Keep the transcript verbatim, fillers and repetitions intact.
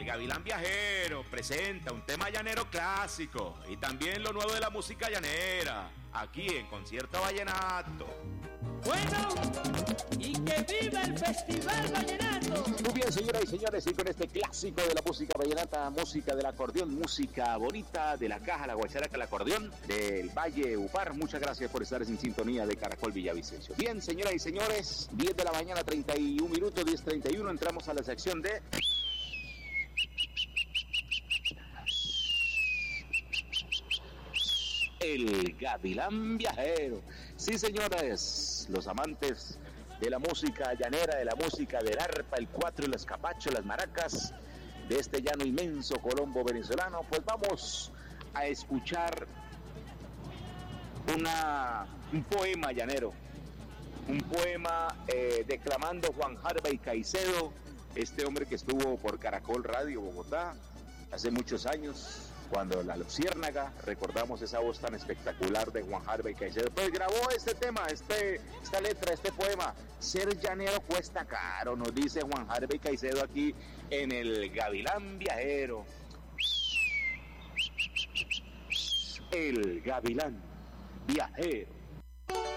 Gavilán Viajero presenta un tema llanero clásico y también lo nuevo de la música llanera, aquí en Concierto Vallenato. Bueno, y que viva el Festival Vallenato. Muy bien, señoras y señores, y con este clásico de la música vallenata, música del acordeón, música bonita de la caja, la guacharaca, el acordeón del Valle Upar. Muchas gracias por estar en sintonía de Caracol Villavicencio. Bien, señoras y señores, diez de la mañana, treinta y un minutos, diez treinta y uno, entramos a la sección de... El Gavilán Viajero. Sí, señores, los amantes de la música llanera, de la música del arpa, el cuatro, el escapacho, las maracas, de este llano inmenso colombo venezolano, pues vamos a escuchar una, un poema llanero, un poema eh, declamando Juan Harvey Caicedo, este hombre que estuvo por Caracol Radio Bogotá hace muchos años, cuando la Luciérnaga, recordamos esa voz tan espectacular de Juan Harvey Caicedo, pues grabó este tema, este, esta letra, este poema. Ser llanero cuesta caro, nos dice Juan Harvey Caicedo aquí en el Gavilán Viajero. El Gavilán Viajero.